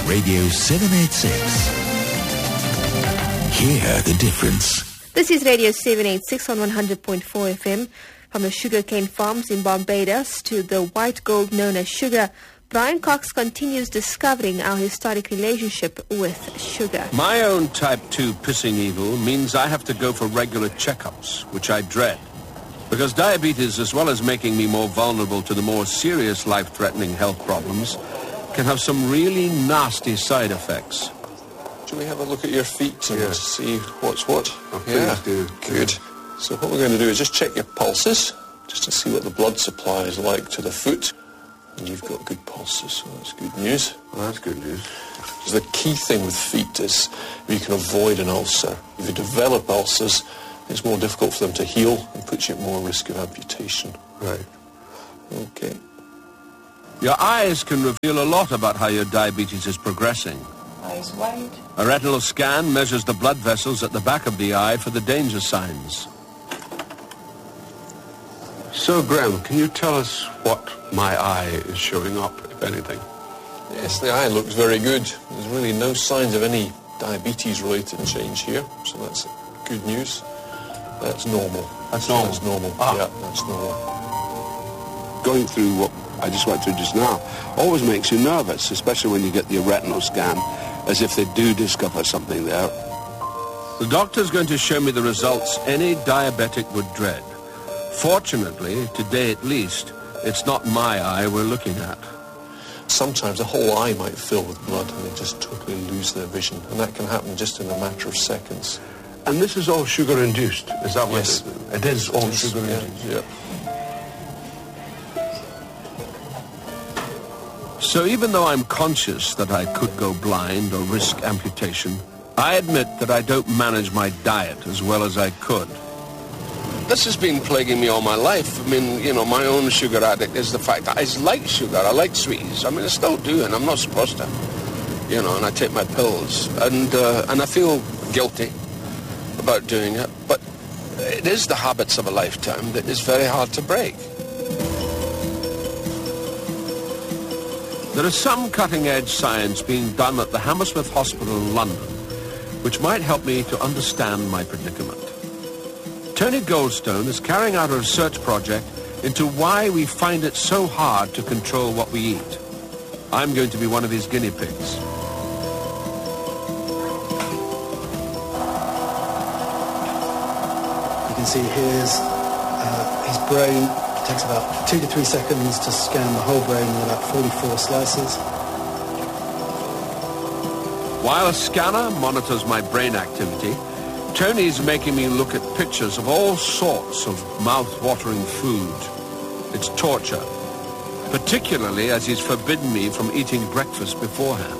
Radio 786. Hear the difference. This is Radio 786 on 100.4 FM. From the sugarcane farms in Barbados to the white gold known as sugar, Brian Cox continues discovering our historic relationship with sugar. My own type 2 pissing evil means I have to go for regular checkups, which I dread. Because diabetes, as well as making me more vulnerable to the more serious life-threatening health problems, can have some really nasty side effects. Shall we have a look at your feet and see what's what? Please do. Good. So what we're going to do is just check your pulses, just to see what the blood supply is like to the foot. And you've got good pulses, so that's good news. Well, that's good news. Because the key thing with feet is if you can avoid an ulcer. If you develop ulcers, it's more difficult for them to heal and puts you at more risk of amputation. Right. Okay. Your eyes can reveal a lot about how your diabetes is progressing. Eyes wide. A retinal scan measures the blood vessels at the back of the eye for the danger signs. So, Graham, can you tell us what my eye is showing up, if anything? Yes, the eye looks very good. There's really no signs of any diabetes-related change here, so that's good news. That's normal. That's normal? That's normal. Yeah, that's normal. Going through what I just went through just now always makes you nervous, especially when you get the retinal scan, as if they do discover something there. The doctor's going to show me the results any diabetic would dread. Fortunately, today at least, it's not my eye we're looking at. Sometimes the whole eye might fill with blood and they just totally lose their vision, and that can happen just in a matter of seconds. And this is all sugar-induced, is that what Yes. it is? All sugar-induced. Yeah. So even though I'm conscious that I could go blind or risk amputation, I admit that I don't manage my diet as well as I could. This has been plaguing me all my life. I mean, you know, my own sugar addict is the fact that I like sugar. I like sweets. I mean, I still do, and I'm not supposed to. You know, and I take my pills. And I feel guilty about doing it. But it is the habits of a lifetime that is very hard to break. There is some cutting-edge science being done at the Hammersmith Hospital in London, which might help me to understand my predicament. Tony Goldstone is carrying out a research project into why we find it so hard to control what we eat. I'm going to be one of his guinea pigs. You can see here's his brain. It takes about 2 to 3 seconds to scan the whole brain in about 44 slices. While a scanner monitors my brain activity, Tony's making me look at pictures of all sorts of mouth-watering food. It's torture, particularly as he's forbidden me from eating breakfast beforehand.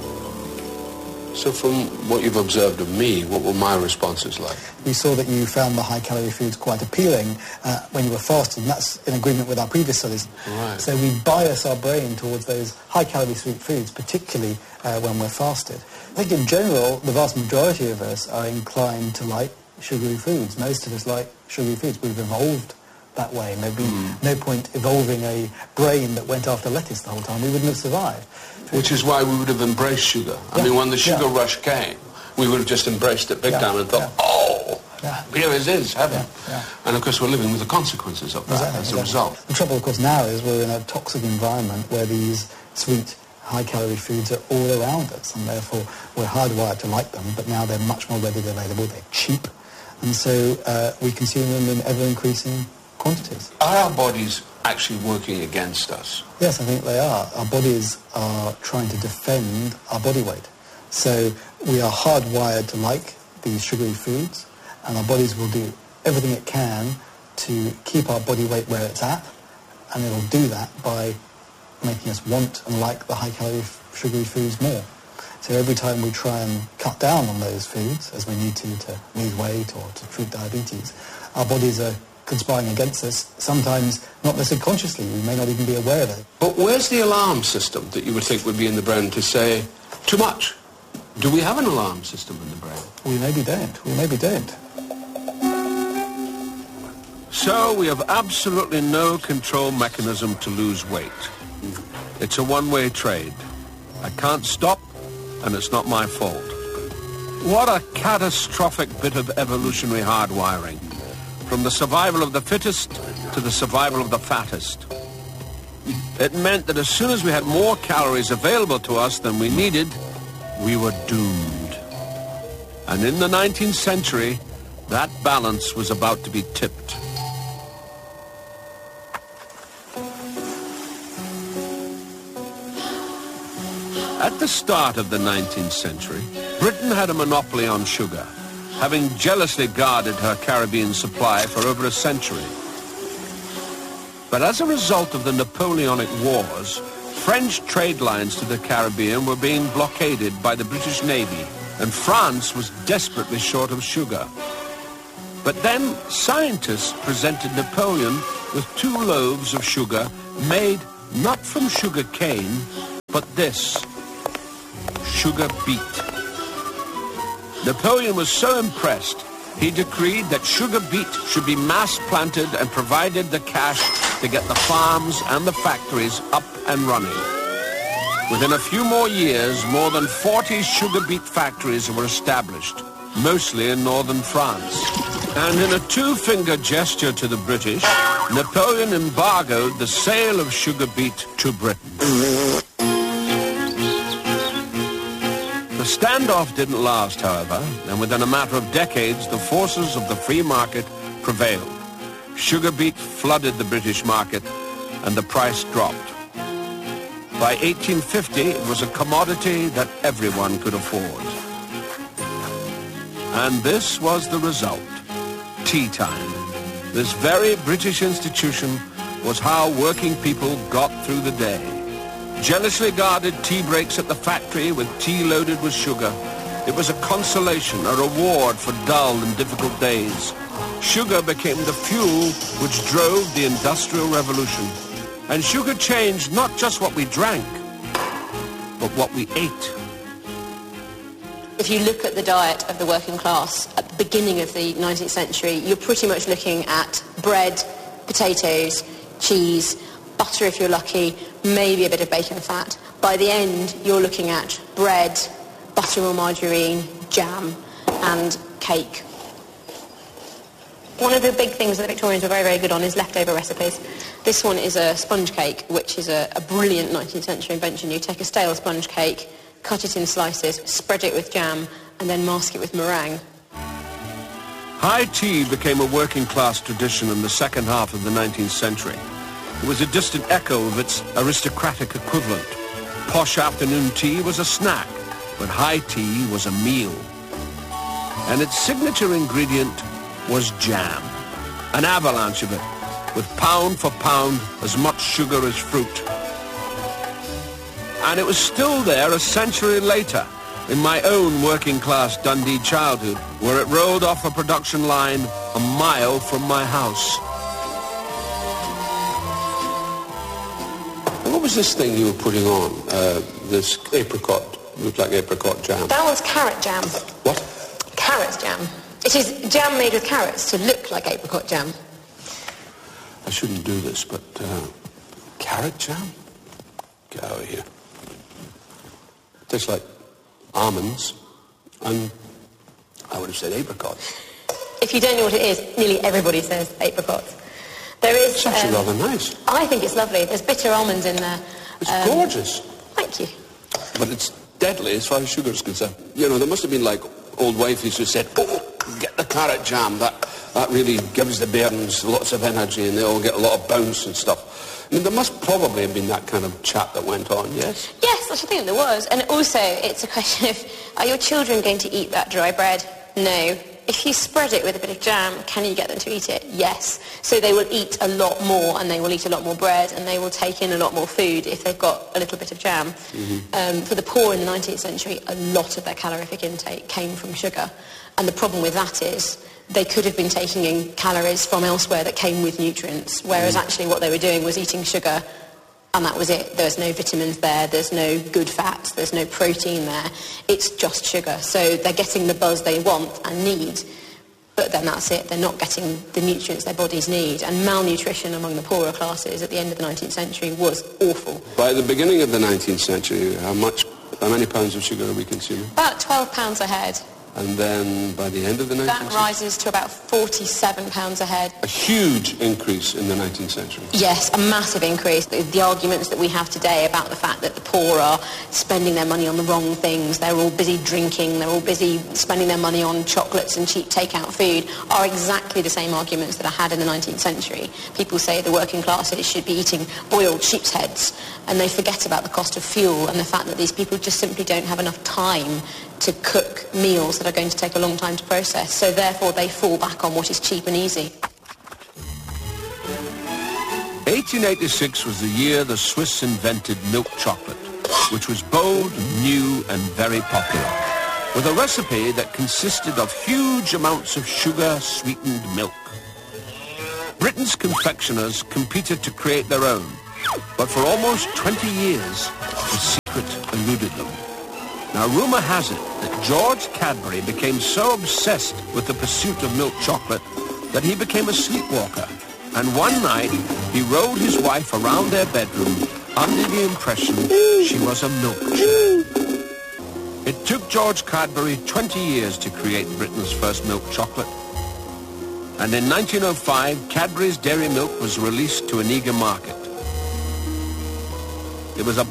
So from what you've observed of me, what were my responses like? We saw that you found the high-calorie foods quite appealing when you were fasted, and that's in agreement with our previous studies. Right. So we bias our brain towards those high-calorie sweet foods, particularly when we're fasted. I think in general, the vast majority of us are inclined to like sugary foods. Most of us like sugary foods. We've evolved that way. There'd be no point evolving a brain that went after lettuce the whole time. We wouldn't have survived. Which is why we would have embraced sugar. I mean, when the sugar rush came, we would have just embraced it big time and thought, here it is, heaven. And of course, we're living with the consequences of that as a result. The trouble, of course, now is we're in a toxic environment where these sweet, high-calorie foods are all around us, and therefore we're hardwired to like them, but now they're much more readily available, they're cheap, and so we consume them in ever-increasing quantities. Are our bodies actually working against us? Yes, I think they are. Our bodies are trying to defend our body weight. So we are hardwired to like these sugary foods, and our bodies will do everything it can to keep our body weight where it's at, and it'll do that by making us want and like the high-calorie sugary foods more. So every time we try and cut down on those foods, as we need to lose weight or to treat diabetes, our bodies are conspiring against us, sometimes not necessarily consciously. We may not even be aware of it. But where's the alarm system that you would think would be in the brain to say, too much? Do we have an alarm system in the brain? We maybe don't. We maybe don't. So we have absolutely no control mechanism to lose weight. It's a one-way trade. I can't stop and it's not my fault. What a catastrophic bit of evolutionary hardwiring. From the survival of the fittest to the survival of the fattest. It meant that as soon as we had more calories available to us than we needed, we were doomed. And in the 19th century, that balance was about to be tipped. At the start of the 19th century, Britain had a monopoly on sugar, having jealously guarded her Caribbean supply for over a century. But as a result of the Napoleonic Wars, French trade lines to the Caribbean were being blockaded by the British Navy, and France was desperately short of sugar. But then scientists presented Napoleon with 2 loaves of sugar made not from sugar cane, but this, sugar beet. Napoleon was so impressed, he decreed that sugar beet should be mass-planted and provided the cash to get the farms and the factories up and running. Within a few more years, more than 40 sugar beet factories were established, mostly in northern France. And in a 2-finger gesture to the British, Napoleon embargoed the sale of sugar beet to Britain. The standoff didn't last, however, and within a matter of decades, the forces of the free market prevailed. Sugar beet flooded the British market, and the price dropped. By 1850, it was a commodity that everyone could afford. And this was the result. Tea time. This very British institution was how working people got through the day. Jealously guarded tea breaks at the factory with tea loaded with sugar. It was a consolation, a reward for dull and difficult days. Sugar became the fuel which drove the Industrial Revolution. And sugar changed not just what we drank, but what we ate. If you look at the diet of the working class at the beginning of the 19th century, you're pretty much looking at bread, potatoes, cheese, butter if you're lucky, maybe a bit of bacon fat. By the end, you're looking at bread, butter or margarine, jam, and cake. One of the big things that the Victorians were very, very good on is leftover recipes. This one is a sponge cake, which is a brilliant 19th century invention. You take a stale sponge cake, cut it in slices, spread it with jam, and then mask it with meringue. High tea became a working class tradition in the second half of the 19th century. It was a distant echo of its aristocratic equivalent. Posh afternoon tea was a snack, but high tea was a meal. And its signature ingredient was jam, an avalanche of it, with pound for pound as much sugar as fruit. And it was still there a century later, in my own working-class Dundee childhood, where it rolled off a production line a mile from my house. What was this thing you were putting on? This apricot, looked like apricot jam. That was carrot jam. What? Carrot jam. It is jam made with carrots to look like apricot jam. I shouldn't do this, but carrot jam? Get out of here. Tastes like almonds, and I would have said apricot. If you don't know what it is, nearly everybody says apricot. There is... It's actually rather nice. I think it's lovely. There's bitter almonds in there. It's gorgeous. Thank you. But it's deadly as far as sugar is concerned. You know, there must have been like old wifeys who said, oh, get the carrot jam. That really gives the bairns lots of energy and they all get a lot of bounce and stuff. I mean, there must probably have been that kind of chat that went on, yes? Yes, I should think there was. And also, it's a question of, are your children going to eat that dry bread? No. If you spread it with a bit of jam, can you get them to eat it? Yes. So they will eat a lot more, and they will eat a lot more bread, and they will take in a lot more food if they've got a little bit of jam. Mm-hmm. For the poor in the 19th century, a lot of their calorific intake came from sugar. And the problem with that is they could have been taking in calories from elsewhere that came with nutrients, whereas actually what they were doing was eating sugar, and that was it. There's no vitamins there, there's no good fats, there's no protein there. It's just sugar. So they're getting the buzz they want and need, but then that's it. They're not getting the nutrients their bodies need. And malnutrition among the poorer classes at the end of the 19th century was awful. By the beginning of the 19th century, how much How many pounds of sugar are we consuming? About £12 a head. And then by the end of the 19th That century? rises to about £47 a head. A huge increase in the 19th century. Yes, a massive increase. The arguments that we have today about the fact that the poor are spending their money on the wrong things, they're all busy drinking, they're all busy spending their money on chocolates and cheap takeout food, are exactly the same arguments that I had in the 19th century. People say the working classes should be eating boiled sheep's heads, and they forget about the cost of fuel and the fact that these people just simply don't have enough time to cook meals that are going to take a long time to process. So therefore they fall back on what is cheap and easy. 1886 was the year the Swiss invented milk chocolate, which was bold, new and very popular, with a recipe that consisted of huge amounts of sugar-sweetened milk. Britain's confectioners competed to create their own, but for almost 20 years, the secret eluded them. Now, rumour has it that George Cadbury became so obsessed with the pursuit of milk chocolate that he became a sleepwalker. And one night, he rode his wife around their bedroom under the impression she was a milk churn. It took George Cadbury 20 years to create Britain's first milk chocolate. And in 1905, Cadbury's dairy milk was released to an eager market. It was a